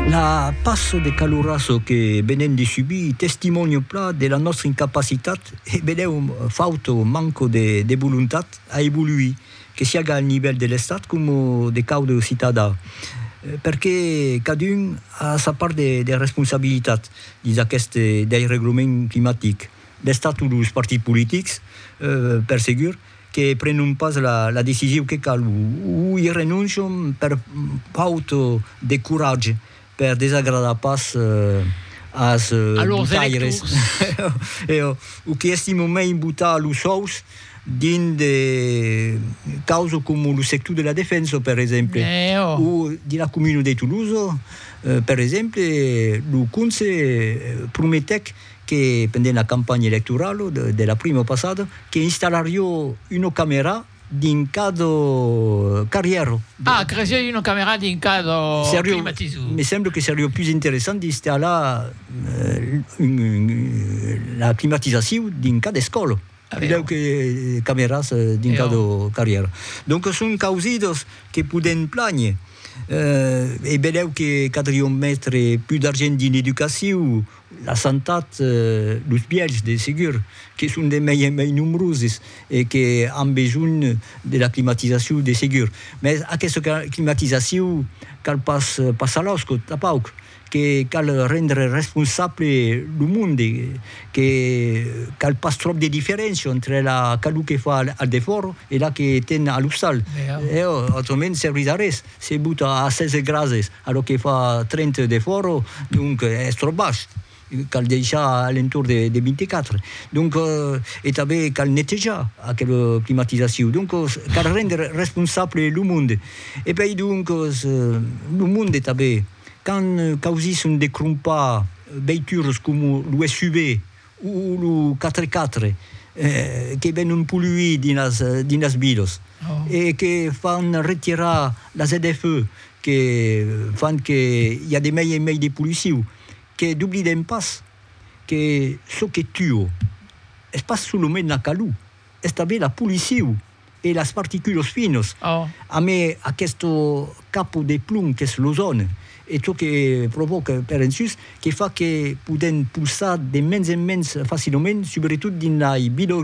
La passo de calorasso che venen di subì testimonio pla della nostra incapacitat e vedeu fauto manco de voluntat a evolui, che sia al livello dell'Estat come de caude cittadà. Perché cadun ha sa part de responsabilitat dei regolaments climatics. L'Estat ou els partits politics, per segur, che prendono pas la decisione che cal, o i rinunciano per pauto de coraggio, per desagradar pas as butaires. O che estimo mai imbutar los sous din de cause come lo sector della difesa, per esempio, o di la Comune di Toulouse, per esempio, lo Conse prometec che pendant la campagna elettorale della prima passata che installario una camera din cado carriero. Creare una camera din cado climatizzato. Mi sembra che sarebbe più interessante di installare la climatizzazione din cada scuola. Vedevo che cameras din cado carriero. Donc sono causidos che poden planie. E vedevo che cadrion mettere più d'argent in educazione, la santé, los biels de segur, che sono dei mai numerosi e che hanno bisogno della climatizzazione de segur. Ma a questa climatizzazione cal passa l'osco da poco, che cal rendere responsabile il mondo, che cal passa troppo di differenza tra la calù che fa al de foro e la che tiene all'ustal. E altrimenti servirebbe a res. Se butta a 16 gradi, allora che fa 30 de foro, dunque è troppo basso. Cal déjà all'intorno dei 24. Donc, et també cal nettejar aquella climatizzazione. Donc, cal rendere responsabile il mondo. E poi, donc, il mondo també, quand causiscono de crumpa veitures come l'USUV o lo 4x4, che vengono polluiti in las vilos, e che fanno ritirare la ZFE, che fanno che hi ha de mai e mai di polluzione, che n'oblidem pas che so che tuo è pas solamente la calù, è també la polluzione e le particule finos. A me, a questo capo de plum che è l'ozone, e ciò che provoca per insus, che fa che poden pulsare de mens en mens facilmente, soprattutto in i